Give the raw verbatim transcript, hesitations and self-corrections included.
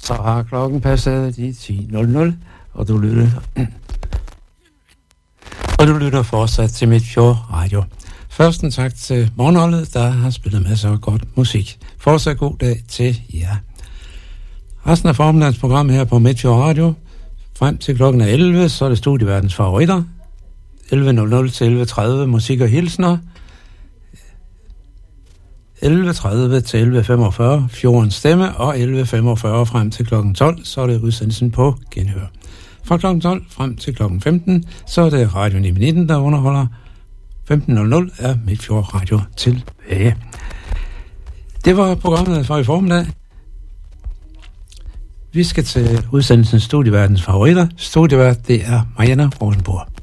Så har klokken passet de ti nul nul, og du lytter, og du lytter fortsat til Midtfjord Radio. Først en tak til morgenholdet, der har spillet masser af godt musik. Fortsat god dag til jer. Resten af formiddagens program her på Midtfjord Radio. Frem til klokken er elleve, så er det Studieverdens Favoritter. elleve nul nul til elleve tredive musik og hilsner. elleve tredive til elleve femogfyrre Fjordens Stemme, og elleve femogfyrre frem til klokken tolv, så er det udsendelsen på genhør. Fra klokken tolv frem til klokken femten, så er det Radio ni nitten, der underholder. femten nul nul er Midtfjord Radio tilbage. Det var programmet for i formiddag. Vi skal til udsendelsen Studieverdens Favoritter. Studievært, det er Marianne Rosenborg.